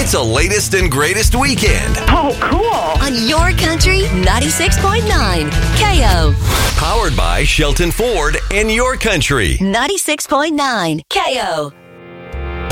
It's a latest and greatest weekend. Oh, cool. On Your Country 96.9 KO. Powered by Shelton Ford and Your Country. 96.9 KO.